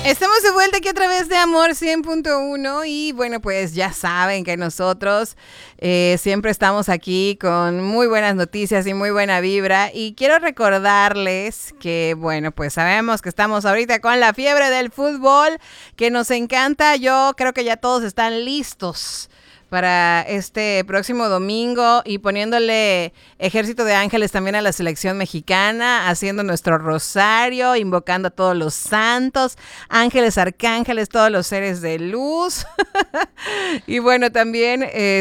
Estamos de vuelta aquí a través de Amor 100.1 y bueno, pues ya saben que nosotros siempre estamos aquí con muy buenas noticias y muy buena vibra, y quiero recordarles que bueno, pues sabemos que estamos ahorita con la fiebre del fútbol, que nos encanta. Yo creo que ya todos están listos para este próximo domingo y poniéndole ejército de ángeles también a la selección mexicana, haciendo nuestro rosario, invocando a todos los santos, ángeles, arcángeles, todos los seres de luz. Y bueno, también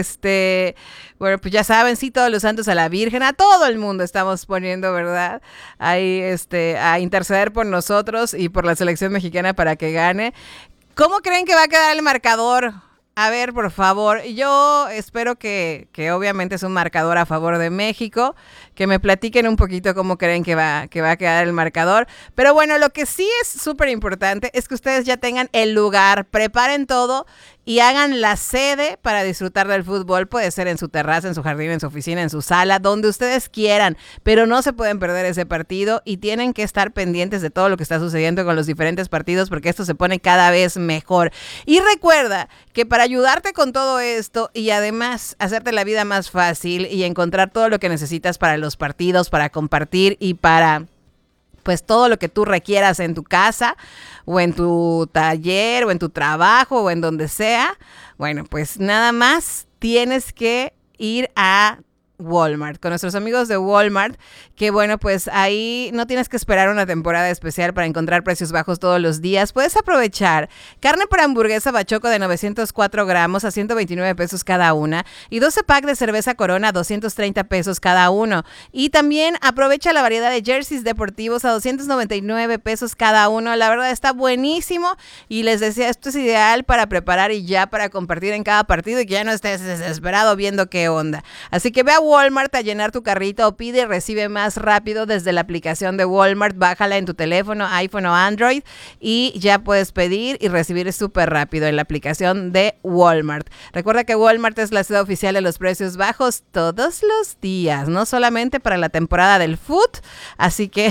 bueno, pues ya saben, sí, todos los santos, a la Virgen, a todo el mundo estamos poniendo, ¿verdad? Ahí a interceder por nosotros y por la selección mexicana para que gane. ¿Cómo creen que va a quedar el marcador? A ver, por favor, yo espero que obviamente es un marcador a favor de México, que me platiquen un poquito cómo creen que va a quedar el marcador. Pero bueno, lo que sí es súper importante es que ustedes ya tengan el lugar, preparen todo y hagan la sede para disfrutar del fútbol. Puede ser en su terraza, en su jardín, en su oficina, en su sala, donde ustedes quieran, pero no se pueden perder ese partido y tienen que estar pendientes de todo lo que está sucediendo con los diferentes partidos, porque esto se pone cada vez mejor. Y recuerda que para ayudarte con todo esto y además hacerte la vida más fácil y encontrar todo lo que necesitas para los partidos, para compartir y para pues todo lo que tú requieras en tu casa o en tu taller o en tu trabajo o en donde sea, bueno, pues nada más tienes que ir a Walmart, con nuestros amigos de Walmart, que bueno, pues ahí no tienes que esperar una temporada especial para encontrar precios bajos todos los días. Puedes aprovechar carne para hamburguesa Bachoco de 904 gramos a 129 pesos cada una y 12 pack de cerveza Corona a 230 pesos cada uno. Y también aprovecha la variedad de jerseys deportivos a 299 pesos cada uno. La verdad está buenísimo y les decía, esto es ideal para preparar y ya para compartir en cada partido y que ya no estés desesperado viendo qué onda. Así que ve a Walmart a llenar tu carrito o pide y recibe más rápido desde la aplicación de Walmart. Bájala en tu teléfono, iPhone o Android y ya puedes pedir y recibir súper rápido en la aplicación de Walmart. Recuerda que Walmart es la sede oficial de los precios bajos todos los días, no solamente para la temporada del foot. Así que,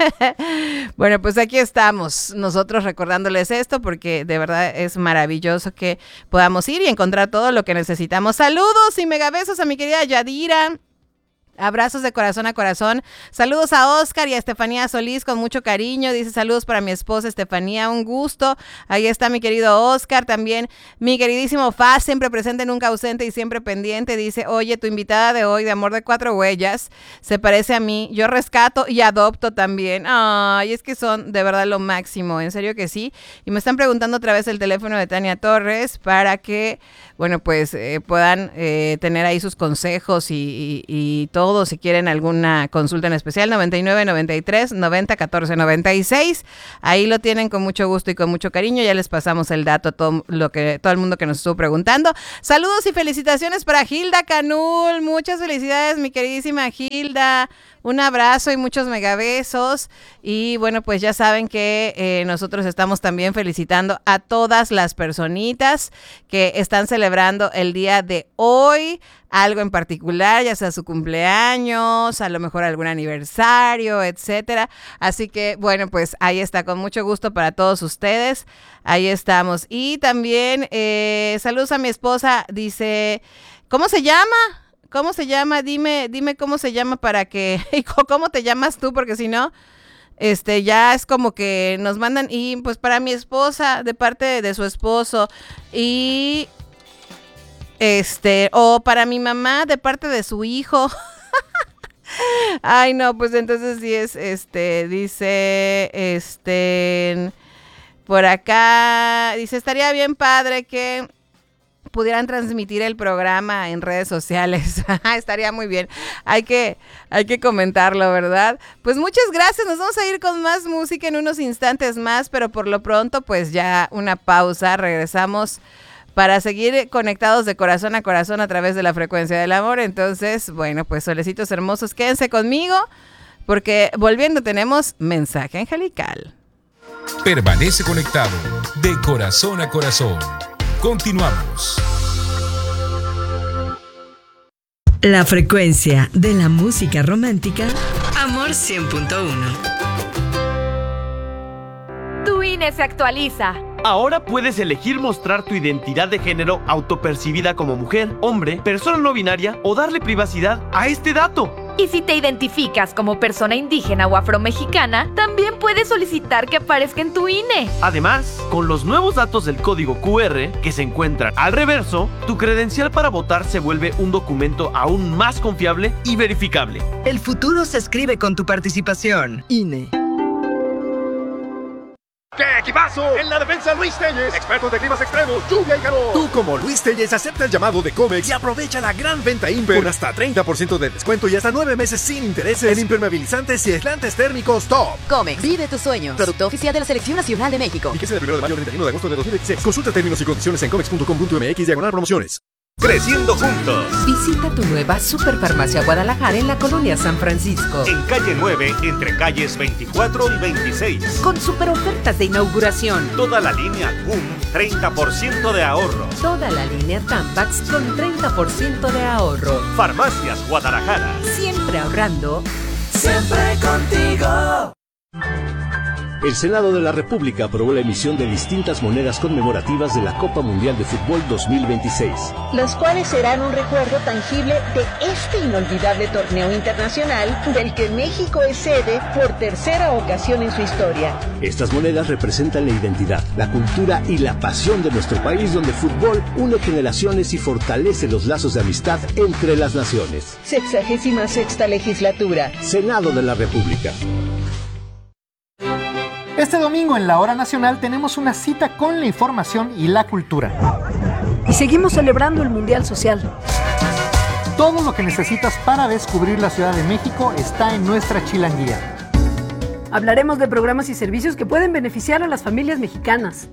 bueno, pues aquí estamos nosotros recordándoles esto porque de verdad es maravilloso que podamos ir y encontrar todo lo que necesitamos. Saludos y megabesos a mi querida Yadira. Abrazos de corazón a corazón. Saludos a Oscar y a Estefanía Solís con mucho cariño. Dice saludos para mi esposa Estefanía, un gusto. Ahí está mi querido Oscar. También mi queridísimo Faz, siempre presente, nunca ausente y siempre pendiente. Dice, oye, tu invitada de hoy de Amor de Cuatro Huellas se parece a mí. Yo rescato y adopto también. Ay, es que son de verdad lo máximo. En serio que sí. Y me están preguntando otra vez el teléfono de Tania Torres para que, bueno, pues puedan tener ahí sus consejos y todo. Si quieren alguna consulta en especial, 99 93 90 14 96. Ahí lo tienen con mucho gusto y con mucho cariño. Ya les pasamos el dato a todo el mundo que nos estuvo preguntando. Saludos y felicitaciones para Hilda Canul. Muchas felicidades, mi queridísima Hilda. Un abrazo y muchos megabesos. Y bueno, pues ya saben que nosotros estamos también felicitando a todas las personitas que están celebrando el día de hoy. Algo en particular, ya sea su cumpleaños, a lo mejor algún aniversario, etcétera. Así que, bueno, pues ahí está, con mucho gusto para todos ustedes. Ahí estamos. Y también, saludos a mi esposa, dice, ¿cómo se llama? ¿Cómo se llama? Dime cómo se llama para que... ¿Cómo te llamas tú? Porque si no, ya es como que nos mandan... Y pues para mi esposa, de parte de su esposo. Y... o para mi mamá, de parte de su hijo. Ay, no, pues entonces sí es, dice, por acá, dice, estaría bien padre que pudieran transmitir el programa en redes sociales. Estaría muy bien. Hay que comentarlo, ¿verdad? Pues muchas gracias. Nos vamos a ir con más música en unos instantes más, pero por lo pronto, pues ya una pausa. Regresamos para seguir conectados de corazón a través de la frecuencia del amor. Entonces, bueno, pues solecitos hermosos, quédense conmigo, porque volviendo tenemos mensaje angelical. Permanece conectado de corazón a corazón. Continuamos. La frecuencia de la música romántica. Amor 100.1. INE se actualiza. Ahora puedes elegir mostrar tu identidad de género autopercibida como mujer, hombre, persona no binaria o darle privacidad a este dato. Y si te identificas como persona indígena o afromexicana, también puedes solicitar que aparezca en tu INE. Además, con los nuevos datos del código QR que se encuentran al reverso, tu credencial para votar se vuelve un documento aún más confiable y verificable. El futuro se escribe con tu participación. INE. ¡Qué equipazo! En la defensa, Luis Telles, experto de climas extremos, lluvia y calor. Tú, como Luis Telles, acepta el llamado de Comex y aprovecha la gran venta Imper con hasta 30% de descuento y hasta 9 meses sin intereses en impermeabilizantes y aislantes térmicos top. Comex, vive tus sueños. Producto oficial de la Selección Nacional de México. Fíjese del 1 de mayo al 31 de agosto de 2016. Consulta términos y condiciones en comex.com.mx/promociones. Creciendo juntos. Visita tu nueva Superfarmacia Guadalajara en la colonia San Francisco. En calle 9, entre calles 24 y 26. Con super ofertas de inauguración. Toda la línea Boom, 30% de ahorro. Toda la línea Tampax con 30% de ahorro. Farmacias Guadalajara. Siempre ahorrando. Siempre contigo. El Senado de la República aprobó la emisión de distintas monedas conmemorativas de la Copa Mundial de Fútbol 2026. Las cuales serán un recuerdo tangible de este inolvidable torneo internacional del que México es sede por tercera ocasión en su historia. Estas monedas representan la identidad, la cultura y la pasión de nuestro país, donde el fútbol une generaciones y fortalece los lazos de amistad entre las naciones. 66ª legislatura. Senado de la República. Este domingo en la Hora Nacional tenemos una cita con la información y la cultura. Y seguimos celebrando el Mundial Social. Todo lo que necesitas para descubrir la Ciudad de México está en nuestra chilanguía. Hablaremos de programas y servicios que pueden beneficiar a las familias mexicanas.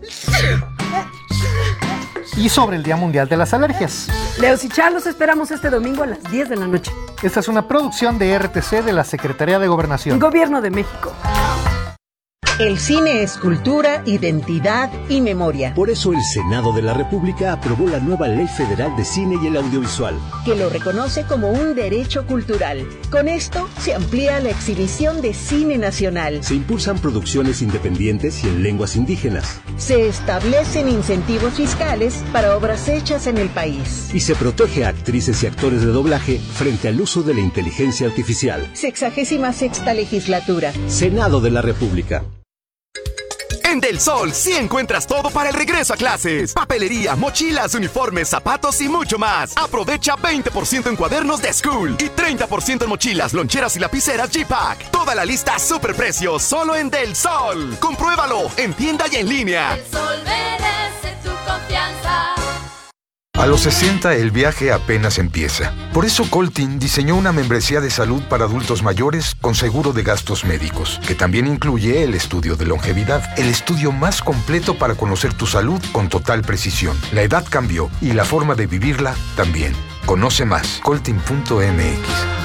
Y sobre el Día Mundial de las Alergias. Leos y Char los esperamos este domingo a las 10 de la noche. Esta es una producción de RTC de la Secretaría de Gobernación. Gobierno de México. El cine es cultura, identidad y memoria. Por eso el Senado de la República aprobó la nueva Ley Federal de Cine y el Audiovisual, que lo reconoce como un derecho cultural. Con esto se amplía la exhibición de cine nacional. Se impulsan producciones independientes y en lenguas indígenas. Se establecen incentivos fiscales para obras hechas en el país. Y se protege a actrices y actores de doblaje frente al uso de la inteligencia artificial. 66ª legislatura. Senado de la República. En Del Sol sí encuentras todo para el regreso a clases. Papelería, mochilas, uniformes, zapatos y mucho más. Aprovecha 20% en cuadernos de School y 30% en mochilas, loncheras y lapiceras G-Pack. Toda la lista a superprecio, solo en Del Sol. Compruébalo en tienda y en línea. Del Sol merece tu confianza. A los 60 el viaje apenas empieza. Por eso Coltin diseñó una membresía de salud para adultos mayores con seguro de gastos médicos, que también incluye el estudio de longevidad, el estudio más completo para conocer tu salud con total precisión. La edad cambió y la forma de vivirla también. Conoce más, coltin.mx.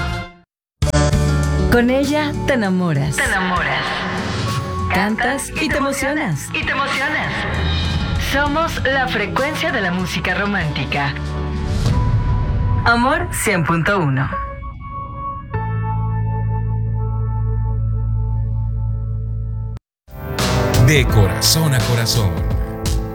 Con ella te enamoras. Te enamoras. Cantas y te emocionas. Y te emocionas. Somos la frecuencia de la música romántica. Amor 100.1. De corazón a corazón.